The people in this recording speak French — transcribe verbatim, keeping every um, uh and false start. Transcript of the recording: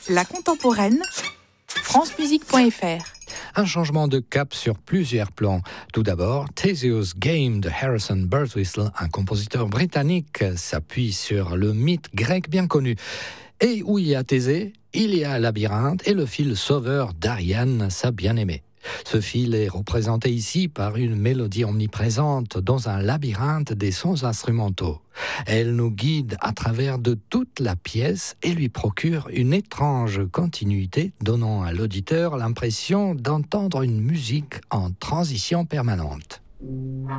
La contemporaine, france musique point f r. Un changement de cap sur plusieurs plans. Tout d'abord, Theseus Game de Harrison Birtwistle, un compositeur britannique, s'appuie sur le mythe grec bien connu. Et où il y a Thésée, il y a Labyrinthe et le fil sauveur d'Ariane, sa bien-aimée. Ce fil est représenté ici par une mélodie omniprésente dans un labyrinthe des sons instrumentaux. Elle nous guide à travers de toute la pièce et lui procure une étrange continuité, donnant à l'auditeur l'impression d'entendre une musique en transition permanente.